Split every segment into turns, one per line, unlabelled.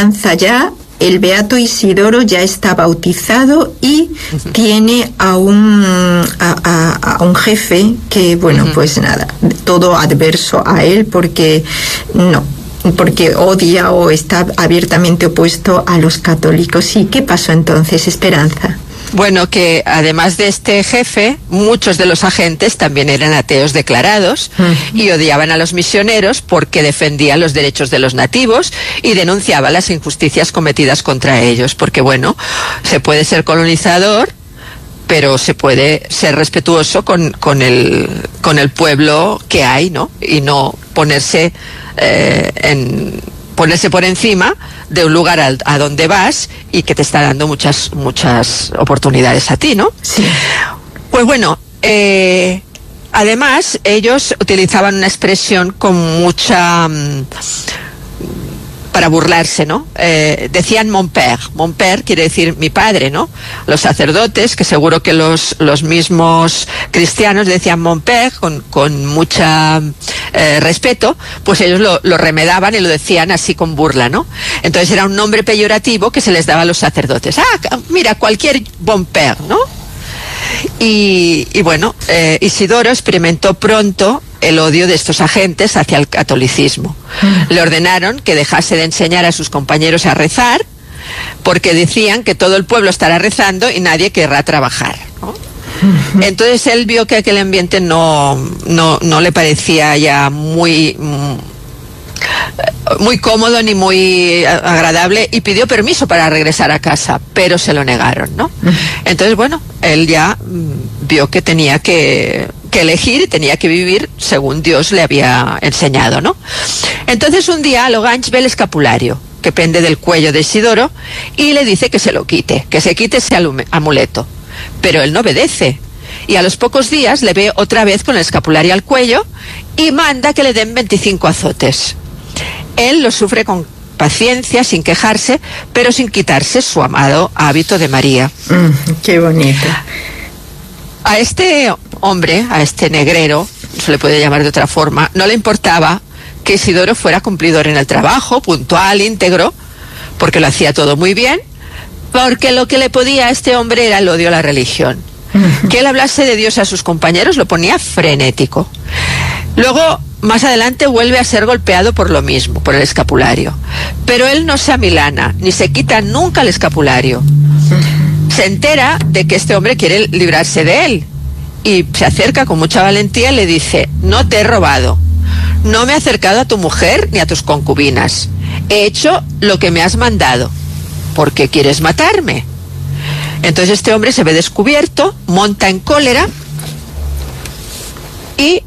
Esperanza, ya el beato Isidoro ya está bautizado y tiene a un jefe que, bueno, pues nada, todo adverso a él porque odia o está abiertamente opuesto a los católicos. ¿Y qué pasó entonces, Esperanza?
Bueno, que además de este jefe, muchos de los agentes también eran ateos declarados y odiaban a los misioneros porque defendían los derechos de los nativos y denunciaban las injusticias cometidas contra ellos. Porque, bueno, se puede ser colonizador, pero se puede ser respetuoso con el pueblo que hay, ¿no? Y no ponerse por encima de un lugar a donde vas y que te está dando muchas oportunidades a ti, ¿no? Sí. Pues bueno, además ellos utilizaban una expresión con mucha para burlarse, ¿no? Decían mon père. Mon père quiere decir mi padre, ¿no? Los sacerdotes, que seguro que los mismos cristianos decían mon père con mucha respeto, pues ellos lo remedaban y lo decían así con burla, ¿no? Entonces era un nombre peyorativo que se les daba a los sacerdotes. Ah, mira, cualquier bon père, ¿no? Y bueno, Isidoro experimentó pronto el odio de estos agentes hacia el catolicismo. Le ordenaron que dejase de enseñar a sus compañeros a rezar, porque decían que todo el pueblo estará rezando y nadie querrá trabajar, ¿no? Entonces él vio que aquel ambiente no le parecía ya muy cómodo ni muy agradable y pidió permiso para regresar a casa, pero se lo negaron, ¿no? Entonces, bueno, él ya vio que tenía que elegir y tenía que vivir según Dios le había enseñado, ¿no? Entonces un día Loganch ve el escapulario que pende del cuello de Isidoro y le dice que se lo quite, que se quite ese amuleto, pero él no obedece. Y a los pocos días le ve otra vez con el escapulario al cuello y manda que le den 25 azotes. Él lo sufre con paciencia, sin quejarse, pero sin quitarse su amado hábito de María.
Qué bonito.
A este hombre, a este negrero, se le puede llamar de otra forma, no le importaba que Isidoro fuera cumplidor en el trabajo, puntual, íntegro, porque lo hacía todo muy bien, porque lo que le podía a este hombre era el odio a la religión. Que él hablase de Dios a sus compañeros lo ponía frenético. Luego, más adelante, vuelve a ser golpeado por lo mismo, por el escapulario. Pero él no se amilana, ni se quita nunca el escapulario. Se entera de que este hombre quiere librarse de él y se acerca con mucha valentía y le dice: no te he robado, no me he acercado a tu mujer ni a tus concubinas, he hecho lo que me has mandado. ¿Por qué quieres matarme? Entonces este hombre se ve descubierto, monta en cólera y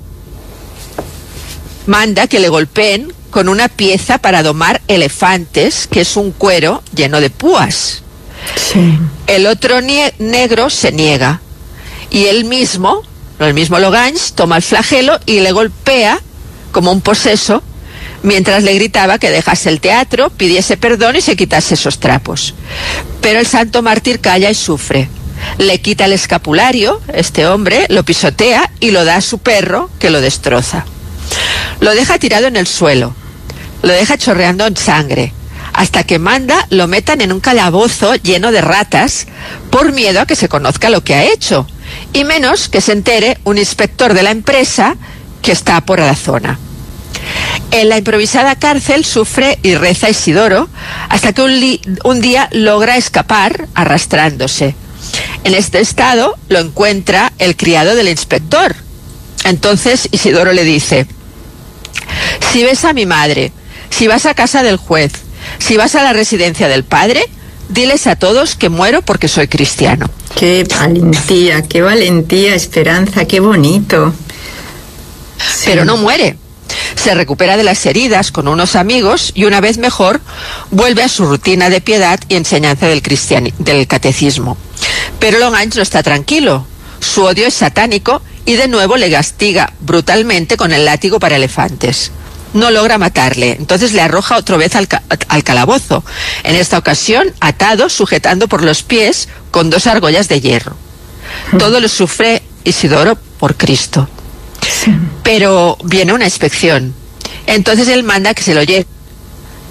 manda que le golpeen con una pieza para domar elefantes, que es un cuero lleno de púas. Sí. El otro negro se niega y él mismo, el mismo Loganch, toma el flagelo y le golpea como un poseso mientras le gritaba que dejase el teatro, pidiese perdón y se quitase esos trapos. Pero el santo mártir calla y sufre. Le quita el escapulario, este hombre, lo pisotea y lo da a su perro, que lo destroza. Lo deja tirado en el suelo, lo deja chorreando en sangre, hasta que manda lo metan en un calabozo lleno de ratas por miedo a que se conozca lo que ha hecho, y menos que se entere un inspector de la empresa que está por la zona. En la improvisada cárcel sufre y reza Isidoro hasta que un día logra escapar arrastrándose. En este estado lo encuentra el criado del inspector. Entonces Isidoro le dice: si ves a mi madre, si vas a casa del juez, si vas a la residencia del padre, diles a todos que muero porque soy cristiano.
Qué valentía, Esperanza, qué bonito.
Sí. Pero no muere. Se recupera de las heridas con unos amigos y una vez mejor vuelve a su rutina de piedad y enseñanza del catecismo. Pero Loganch no está tranquilo. Su odio es satánico y de nuevo le castiga brutalmente con el látigo para elefantes. No logra matarle, entonces le arroja otra vez al calabozo, en esta ocasión atado, sujetando por los pies con 2 argollas de hierro. Todo lo sufre Isidoro por Cristo. Pero viene una inspección. Entonces él manda que se lo lleve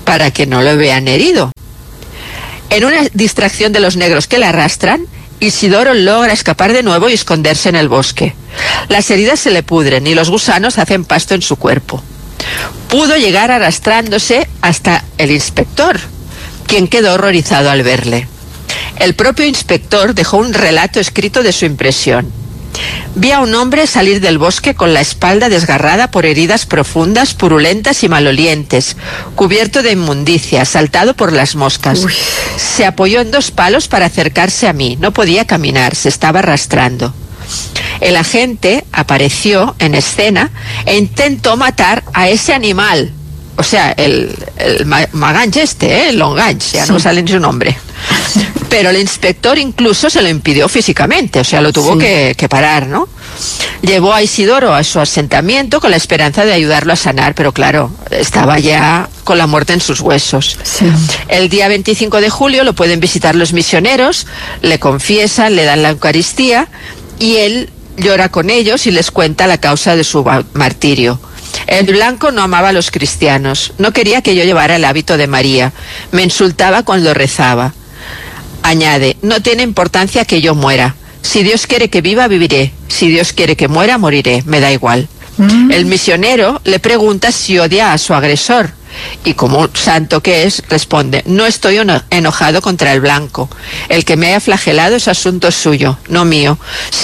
para que no lo vean herido. En una distracción de los negros que le arrastran, Isidoro logra escapar de nuevo y esconderse en el bosque. Las heridas se le pudren y los gusanos hacen pasto en su cuerpo. Pudo llegar arrastrándose hasta el inspector, quien quedó horrorizado al verle. El propio inspector dejó un relato escrito de su impresión. Vi a un hombre salir del bosque con la espalda desgarrada por heridas profundas, purulentas y malolientes, cubierto de inmundicia, saltado por las moscas. Uy. Se apoyó en 2 palos para acercarse a mí. No podía caminar, se estaba arrastrando. El agente apareció en escena e intentó matar a ese animal. O sea, el Maganch el Longanch, ya no sale ni su nombre. Pero el inspector incluso se lo impidió físicamente, o sea, lo tuvo que parar, ¿no? Llevó a Isidoro a su asentamiento con la esperanza de ayudarlo a sanar, pero claro, estaba ya con la muerte en sus huesos. Sí. El día 25 de julio lo pueden visitar los misioneros, le confiesan, le dan la Eucaristía y él llora con ellos y les cuenta la causa de su martirio. El blanco no amaba a los cristianos, no quería que yo llevara el hábito de María, me insultaba cuando rezaba. Añade, no tiene importancia que yo muera, si Dios quiere que viva, viviré, si Dios quiere que muera, moriré, me da igual. El misionero le pregunta si odia a su agresor, y como santo que es, responde, no estoy enojado contra el blanco, el que me haya flagelado es asunto suyo, no mío,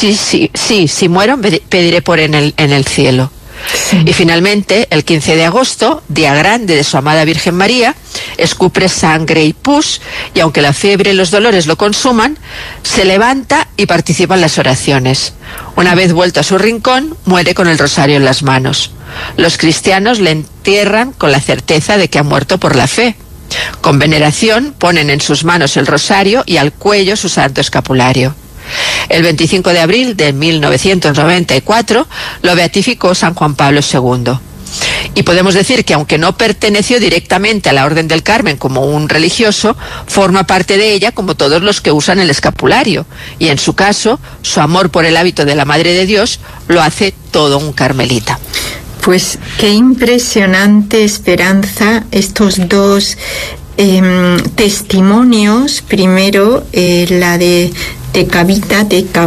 si muero pediré por en el cielo. Sí. Y finalmente, el 15 de agosto, día grande de su amada Virgen María, escupe sangre y pus, y aunque la fiebre y los dolores lo consuman, se levanta y participa en las oraciones. Una vez vuelto a su rincón, muere con el rosario en las manos. Los cristianos le entierran con la certeza de que ha muerto por la fe. Con veneración ponen en sus manos el rosario y al cuello su santo escapulario. El 25 de abril de 1994 lo beatificó San Juan Pablo II. Y podemos decir que aunque no perteneció directamente a la Orden del Carmen como un religioso, forma parte de ella como todos los que usan el escapulario. Y en su caso, su amor por el hábito de la Madre de Dios lo hace todo un carmelita.
Pues qué impresionante, Esperanza, estos 2 testimonios. Primero, la de Cahuita,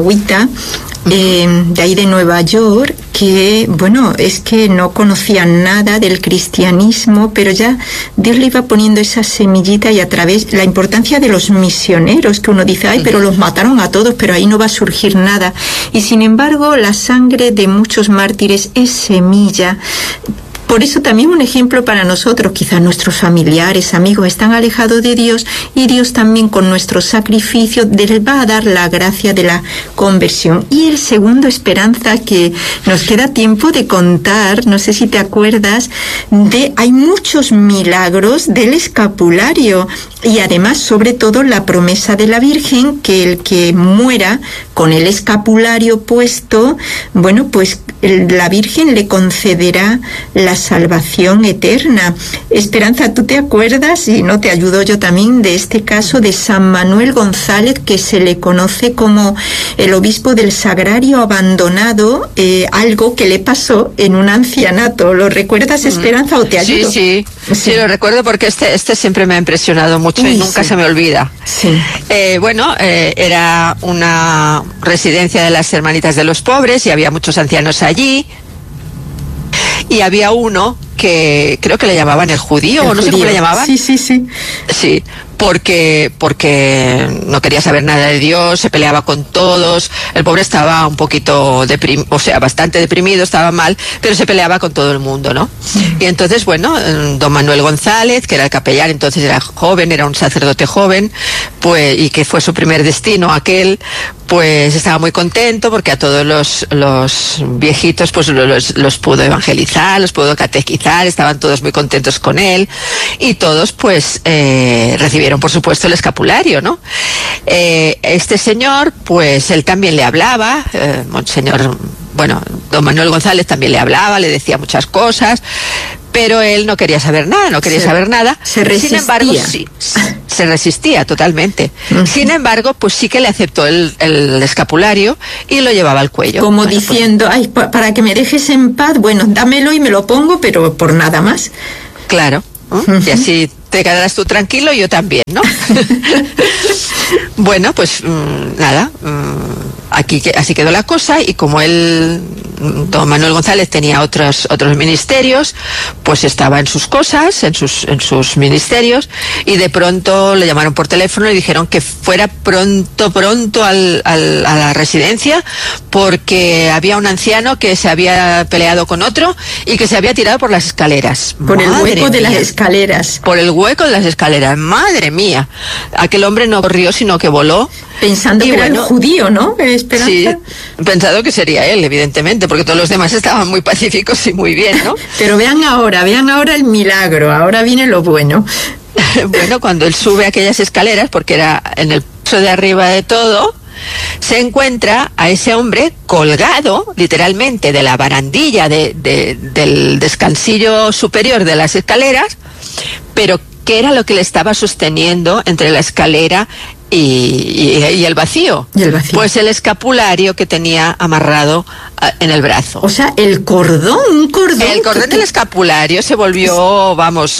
de ahí de Nueva York, que, bueno, es que no conocían nada del cristianismo, pero ya Dios le iba poniendo esa semillita y a través, la importancia de los misioneros, que uno dice, ay, pero los mataron a todos, pero ahí no va a surgir nada. Y sin embargo, la sangre de muchos mártires es semilla. Por eso también un ejemplo para nosotros, quizás nuestros familiares, amigos están alejados de Dios y Dios también con nuestro sacrificio les va a dar la gracia de la conversión. Y el segundo, Esperanza, que nos queda tiempo de contar, no sé si te acuerdas, hay muchos milagros del escapulario y además sobre todo la promesa de la Virgen que el que muera con el escapulario puesto, bueno, pues la Virgen le concederá la salvación eterna. Esperanza, ¿tú te acuerdas? Y no te ayudo yo también de este caso de San Manuel González, que se le conoce como el obispo del Sagrario abandonado, algo que le pasó en un ancianato. ¿Lo recuerdas, Esperanza, o te ayudo?
Sí, lo recuerdo porque este siempre me ha impresionado mucho. Y nunca se me olvida. Sí. Era una residencia de las Hermanitas de los Pobres y había muchos ancianos allí. Y había uno que creo que le llamaban el judío, o no sé cómo le llamaban. Sí, porque no quería saber nada de Dios, se peleaba con todos, el pobre estaba un poquito bastante deprimido, estaba mal, pero se peleaba con todo el mundo, ¿no? Y entonces, bueno, don Manuel González, que era el capellán, entonces era joven, era un sacerdote joven, pues, y que fue su primer destino aquel, pues estaba muy contento porque a todos los viejitos pues los pudo evangelizar, los pudo catequizar, estaban todos muy contentos con él y todos pues recibieron por supuesto el escapulario, ¿no? Este señor pues él también le hablaba, monseñor, bueno, don Manuel González también le hablaba, le decía muchas cosas, pero él no quería saber nada,
Se resistía.
Sin embargo, sí, se resistía totalmente. Sin embargo, pues sí que le aceptó el escapulario y lo llevaba al cuello.
Como diciendo, pues, ay, para que me dejes en paz, bueno, dámelo y me lo pongo, pero por nada más.
Claro. Y así te quedarás tú tranquilo y yo también, ¿no? Bueno, pues nada, así quedó la cosa, y como don Manuel González tenía otros ministerios, pues estaba en sus cosas, en sus ministerios, y de pronto le llamaron por teléfono y dijeron que fuera pronto a la residencia, porque había un anciano que se había peleado con otro y que se había tirado por las escaleras.
Por el hueco de las escaleras.
Por el hueco de las escaleras, madre mía. Aquel hombre no corrió, sino que voló.
Pensando que era el judío, ¿no? Esperanza.
Sí, pensado que sería él, evidentemente, porque todos los demás estaban muy pacíficos y muy bien, ¿no?
Pero vean ahora el milagro, ahora viene lo bueno.
Bueno, cuando él sube aquellas escaleras, porque era en el piso de arriba de todo, se encuentra a ese hombre colgado, literalmente, de la barandilla del descansillo superior de las escaleras, pero ¿qué era lo que le estaba sosteniendo entre la escalera y el vacío?
¿Y el vacío?
Pues el escapulario que tenía amarrado en el brazo.
O sea, un cordón.
El cordón del escapulario se volvió,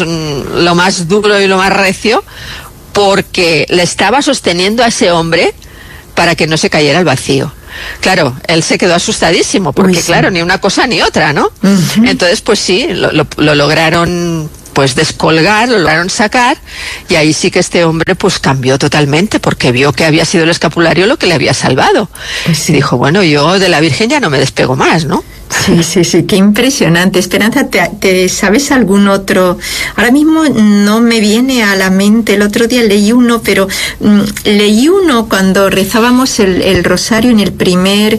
lo más duro y lo más recio, porque le estaba sosteniendo a ese hombre para que no se cayera al vacío. Claro, él se quedó asustadísimo, porque claro, ni una cosa ni otra, ¿no? Uh-huh. Entonces, pues sí, lo lograron pues descolgar, lo lograron sacar, y ahí sí que este hombre pues cambió totalmente, porque vio que había sido el escapulario lo que le había salvado. Pues sí. Y dijo, bueno, yo de la Virgen ya no me despego más, ¿no?
Sí, qué impresionante. Esperanza, ¿te sabes algún otro? Ahora mismo no me viene a la mente, el otro día leí uno, pero leí uno cuando rezábamos el rosario en el primer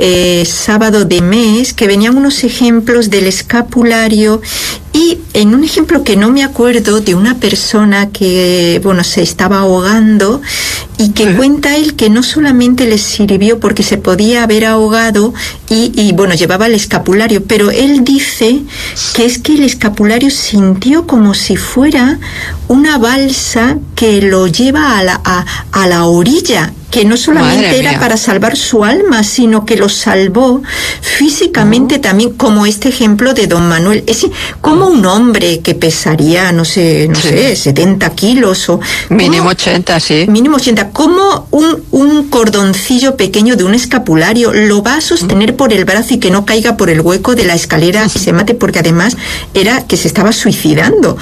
sábado de mes, que venían unos ejemplos del escapulario, y en un ejemplo que no me acuerdo, de una persona que, se estaba ahogando, y que cuenta él que no solamente le sirvió porque se podía haber ahogado y llevaba el escapulario, pero él dice que es que el escapulario sintió como si fuera una balsa que lo lleva a la orilla, que no solamente era para salvar su alma, sino que lo salvó físicamente también, como este ejemplo de don Manuel. Es como un hombre que pesaría, no sé, 70 kilos o...
Mínimo 80, sí.
Mínimo 80. Como un cordoncillo pequeño de un escapulario lo va a sostener por el brazo y que no caiga por el hueco de la escalera y se mate, porque además era que se estaba suicidando.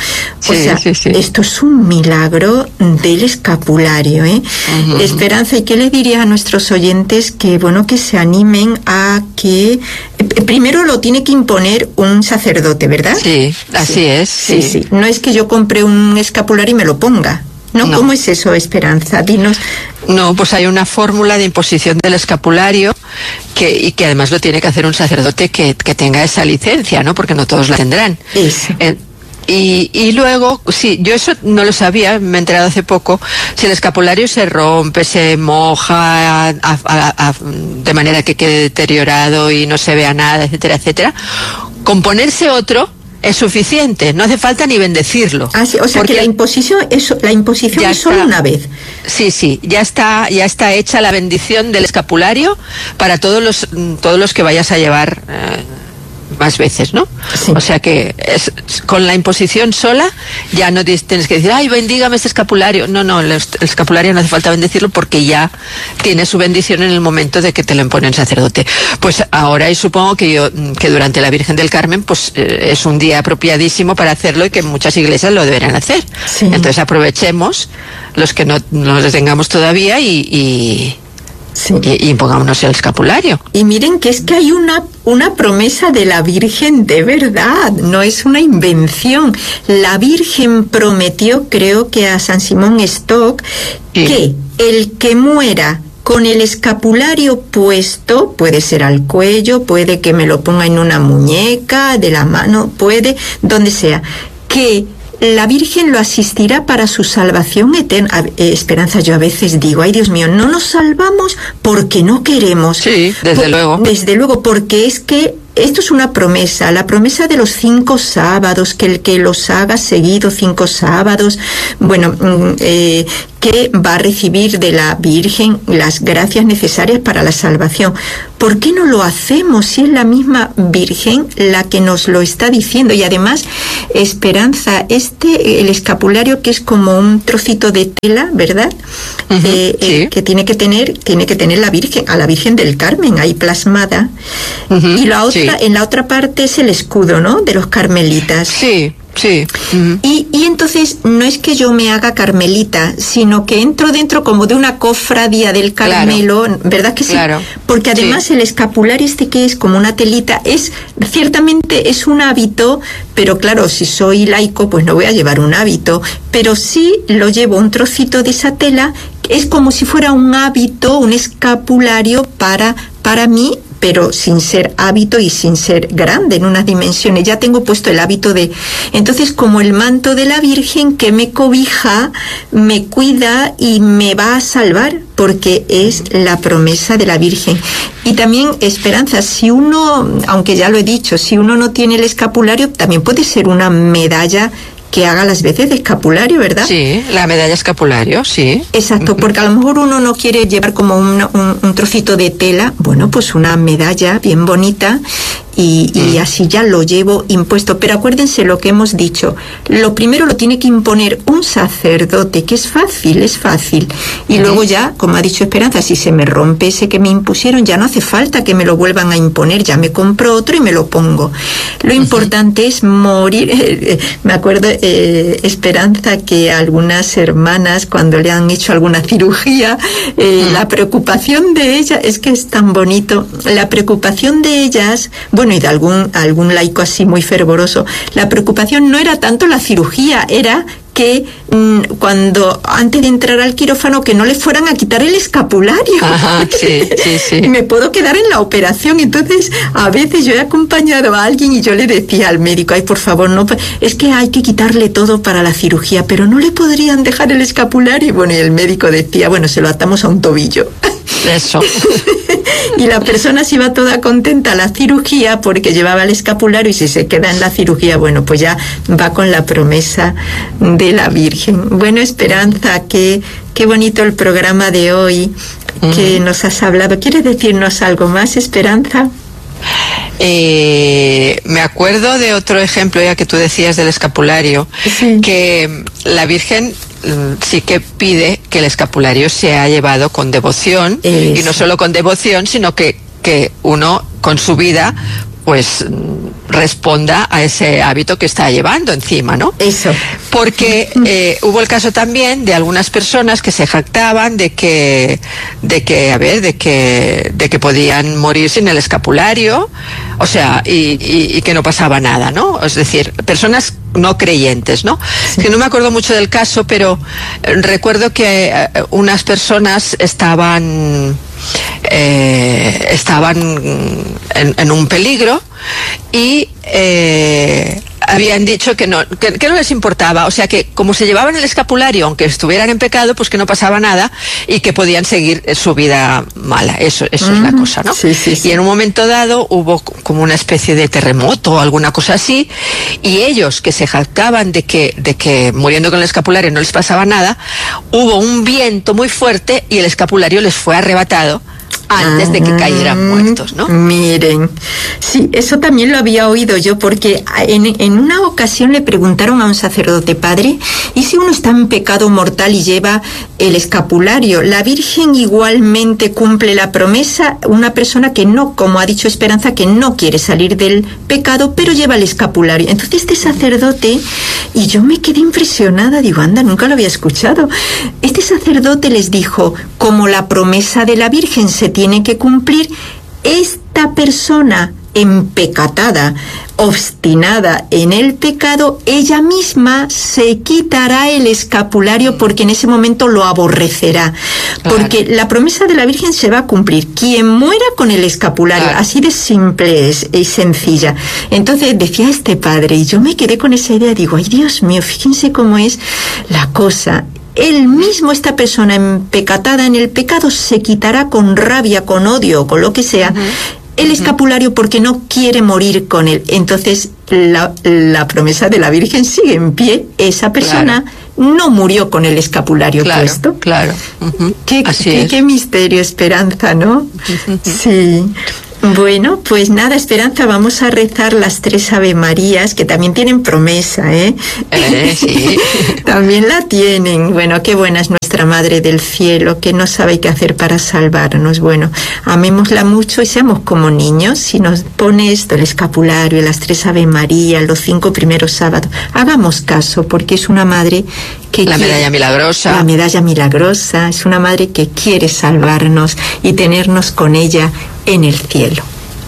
Esto es un milagro del escapulario, ¿eh? Uh-huh. Esperanza, ¿y qué le diría a nuestros oyentes? Que se animen a que primero lo tiene que imponer un sacerdote, ¿verdad?
Sí, así es.
Sí. No es que yo compre un escapulario y me lo ponga. No. ¿Cómo es eso, Esperanza? Dinos.
No, pues hay una fórmula de imposición del escapulario y que además lo tiene que hacer un sacerdote que tenga esa licencia, ¿no? Porque no todos la tendrán.
Eso.
Y luego, sí, yo eso no lo sabía, me he enterado hace poco, si el escapulario se rompe, se moja de manera que quede deteriorado y no se vea nada, etcétera, etcétera, con ponerse otro es suficiente, no hace falta ni bendecirlo.
Ah, sí, o sea que la imposición es solo una vez.
Sí, ya está hecha la bendición del escapulario para todos los que vayas a llevar más veces, ¿no? Sí. O sea que con la imposición sola ya no tienes que decir, ay, bendígame este escapulario. No, el escapulario no hace falta bendecirlo porque ya tiene su bendición en el momento de que te lo impone el sacerdote. Pues ahora, y supongo que durante la Virgen del Carmen, pues es un día apropiadísimo para hacerlo y que muchas iglesias lo deberán hacer. Sí. Entonces aprovechemos los que no lo tengamos todavía y pongámonos el escapulario.
Y miren que es que hay una promesa de la Virgen de verdad, no es una invención. La Virgen prometió, creo que a San Simón Stock, que el que muera con el escapulario puesto, puede ser al cuello, puede que me lo ponga en una muñeca, de la mano, puede, donde sea, que la Virgen lo asistirá para su salvación eterna. Esperanza, yo a veces digo, ay Dios mío, no nos salvamos porque no queremos.
Sí, desde luego.
Desde luego, porque es que esto es una promesa, la promesa de los 5 sábados, que el que los haga seguido 5 sábados, bueno, que va a recibir de la Virgen las gracias necesarias para la salvación. ¿Por qué no lo hacemos si es la misma Virgen la que nos lo está diciendo? Y además, Esperanza, el escapulario, que es como un trocito de tela, ¿verdad? Sí. Que tiene que tener la Virgen, a la Virgen del Carmen ahí plasmada. Y la otra, en la otra parte es el escudo, ¿no?, de los carmelitas.
Sí. Sí.
Y entonces no es que yo me haga carmelita, sino que entro dentro como de una cofradía del Carmelo, claro. ¿Verdad que sí?
Claro.
Porque además el escapulario que es como una telita, ciertamente es un hábito, pero claro, si soy laico pues no voy a llevar un hábito, pero sí lo llevo un trocito de esa tela, es como si fuera un hábito, un escapulario para mí, pero sin ser hábito y sin ser grande en unas dimensiones. Ya tengo puesto el hábito entonces, como el manto de la Virgen que me cobija, me cuida y me va a salvar, porque es la promesa de la Virgen. Y también, Esperanza, si uno, aunque ya lo he dicho, si uno no tiene el escapulario, también puede ser una medalla que haga las veces de escapulario, ¿verdad?
Sí, la medalla escapulario, sí.
Exacto, porque a lo mejor uno no quiere llevar como un trocito de tela, bueno, pues una medalla bien bonita y así ya lo llevo impuesto. Pero acuérdense lo que hemos dicho, lo primero lo tiene que imponer un sacerdote, que es fácil. Y luego ya, como ha dicho Esperanza, si se me rompe ese que me impusieron, ya no hace falta que me lo vuelvan a imponer, ya me compro otro y me lo pongo. Lo importante es morir. Me acuerdo, Esperanza, que algunas hermanas, cuando le han hecho alguna cirugía, la preocupación de ellas, es que es tan bonito, la preocupación de ellas, bueno, y de algún laico así muy fervoroso, la preocupación no era tanto la cirugía, era que cuando antes de entrar al quirófano que no le fueran a quitar el escapulario.
Ajá, sí.
Me puedo quedar en la operación. Entonces, a veces yo he acompañado a alguien y yo le decía al médico, ay, por favor, no, es que hay que quitarle todo para la cirugía, pero no le podrían dejar el escapulario. Y bueno, y el médico decía, bueno, se lo atamos a un tobillo.
Eso.
Y la persona se iba toda contenta a la cirugía porque llevaba el escapulario, y si se queda en la cirugía, bueno, pues ya va con la promesa de la Virgen. Bueno, Esperanza, qué bonito el programa de hoy que nos has hablado. ¿Quieres decirnos algo más, Esperanza?
Me acuerdo de otro ejemplo, ya que tú decías del escapulario, sí, que la Virgen sí que pide que el escapulario sea llevado con devoción, y no solo con devoción, sino que uno con su vida pues responda a ese hábito que está llevando encima, ¿no?
Eso.
Porque hubo el caso también de algunas personas que se jactaban de que podían morir sin el escapulario, o sea, y que no pasaba nada, ¿no? Es decir, personas no creyentes, ¿no? Sí. Que no me acuerdo mucho del caso, pero recuerdo que unas personas estaban en un peligro y habían dicho que no les importaba, o sea que como se llevaban el escapulario, aunque estuvieran en pecado, pues que no pasaba nada y que podían seguir su vida mala. Eso es la cosa, ¿no?
Sí.
Y en un momento dado hubo como una especie de terremoto o alguna cosa así, y ellos que se jactaban de que muriendo con el escapulario no les pasaba nada, hubo un viento muy fuerte y el escapulario les fue arrebatado antes de que cayeran muertos, ¿no?
Miren, sí, eso también lo había oído yo, porque en una ocasión le preguntaron a un sacerdote: padre, ¿y si uno está en pecado mortal y lleva el escapulario? ¿La Virgen igualmente cumple la promesa? Una persona que no, como ha dicho Esperanza, que no quiere salir del pecado, pero lleva el escapulario. Entonces este sacerdote, y yo me quedé impresionada, digo, anda, nunca lo había escuchado. Este sacerdote les dijo, como la promesa de la Virgen se tiene que cumplir, esta persona empecatada, obstinada en el pecado, ella misma se quitará el escapulario, porque en ese momento lo aborrecerá. Porque la promesa de la Virgen se va a cumplir. Quien muera con el escapulario, así de simple es y sencilla. Entonces decía este padre, y yo me quedé con esa idea, digo, ay, Dios mío, fíjense cómo es la cosa. Él mismo, esta persona empecatada en el pecado, se quitará con rabia, con odio, con lo que sea, el escapulario porque no quiere morir con él. Entonces la promesa de la Virgen sigue en pie. Esa persona no murió con el escapulario puesto.
Claro.
Qué misterio, Esperanza, ¿no? Sí. Bueno, pues nada, Esperanza, vamos a rezar las 3 Ave Marías, que también tienen promesa, ¿eh?
Sí.
También la tienen. Bueno, qué buena es nuestra Madre del Cielo, que no sabe qué hacer para salvarnos. Bueno, amémosla mucho y seamos como niños. Si nos pone esto, el escapulario, las 3 Ave Marías, los 5 primeros sábados, hagamos caso, porque es una Madre que
medalla milagrosa.
La medalla milagrosa, es una Madre que quiere salvarnos y tenernos con ella en el cielo.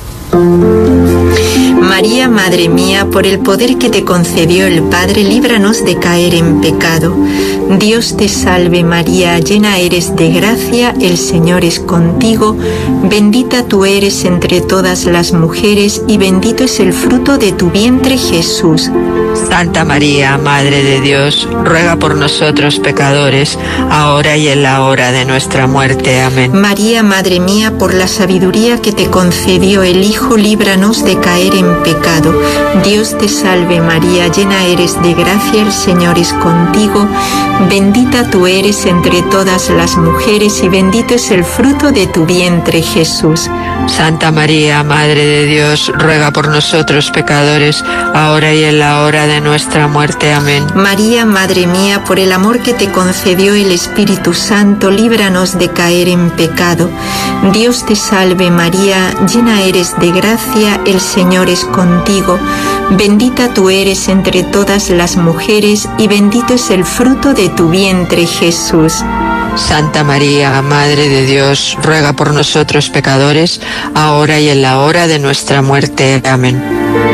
María, Madre mía, por el poder que te concedió el Padre, líbranos de caer en pecado. Dios te salve María, llena eres de gracia, el Señor es contigo, bendita tú eres entre todas las mujeres y bendito es el fruto de tu vientre, Jesús.
Santa María, Madre de Dios, ruega por nosotros pecadores, ahora y en la hora de nuestra muerte. Amén.
María, Madre mía, por la sabiduría que te concedió el Hijo, líbranos de caer en pecado. Dios te salve María, llena eres de gracia, el Señor es contigo, bendita tú eres entre todas las mujeres y bendito es el fruto de tu vientre, Jesús.
Santa María, Madre de Dios, ruega por nosotros pecadores, ahora y en la hora de nuestra muerte. Amén.
María, Madre mía, por el amor que te concedió el Espíritu Santo, líbranos de caer en pecado. Dios te salve María, llena eres de gracia, el Señor es contigo, bendita tú eres entre todas las mujeres y bendito es el fruto de tu vientre, Jesús.
Santa María, Madre de Dios, ruega por nosotros pecadores, ahora y en la hora de nuestra muerte. Amén.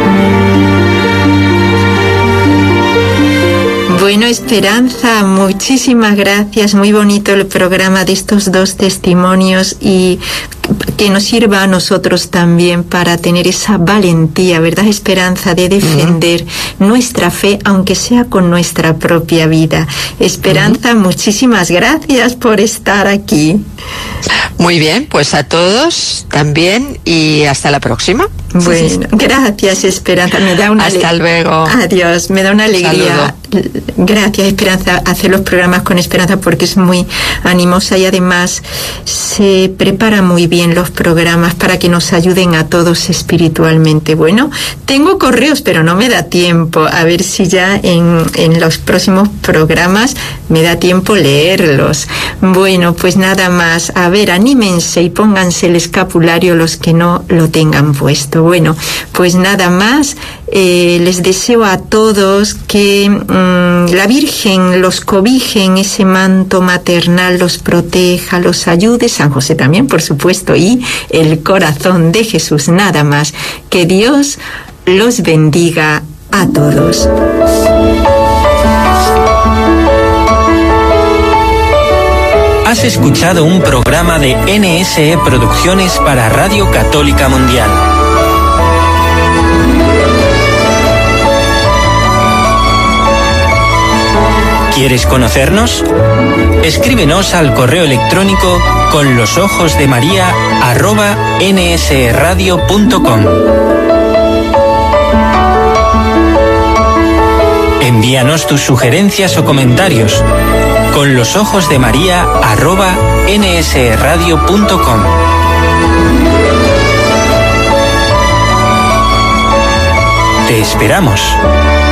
Bueno, Esperanza, muchísimas gracias. Muy bonito el programa de estos 2 testimonios y que nos sirva a nosotros también para tener esa valentía, ¿verdad, Esperanza?, de defender nuestra fe, aunque sea con nuestra propia vida. Esperanza, muchísimas gracias por estar aquí.
Muy bien, pues a todos también y hasta la próxima.
Bueno, gracias, Esperanza. Me da una
hasta luego.
Adiós, me da una alegría. Gracias, Esperanza, hacer los programas con Esperanza porque es muy animosa y además se prepara muy bien los programas para que nos ayuden a todos espiritualmente. Bueno, tengo correos, pero no me da tiempo. A ver si ya en los próximos programas me da tiempo leerlos. Bueno, pues nada más. A ver, anímense y pónganse el escapulario los que no lo tengan puesto. Bueno, pues nada más. Les deseo a todos que la Virgen los cobije en ese manto maternal, los proteja, los ayude, San José también, por supuesto, y el corazón de Jesús, nada más. Que Dios los bendiga a todos.
Has escuchado un programa de NSE Producciones para Radio Católica Mundial. ¿Quieres conocernos? Escríbenos al correo electrónico conlosojosdemaria@nsradio.com. Envíanos tus sugerencias o comentarios conlosojosdemaria@nsradio.com. Te esperamos.